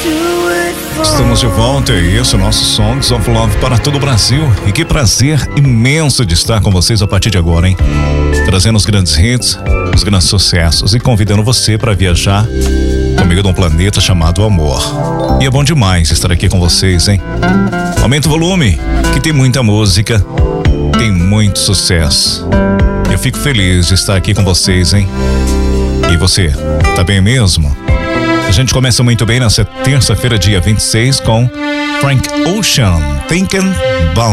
Estamos de volta, e esse é o nosso Songs of Love para todo o Brasil. E que prazer imenso de estar com vocês a partir de agora, hein? Trazendo os grandes hits, os grandes sucessos e convidando você para viajar comigo num planeta chamado Amor. E é bom demais estar aqui com vocês, hein? Aumenta o volume, que tem muita música, tem muito sucesso. Eu fico feliz de estar aqui com vocês, hein? E você, tá bem mesmo? A gente começa muito bem nessa terça-feira, dia 26, com Frank Ocean, Thinking About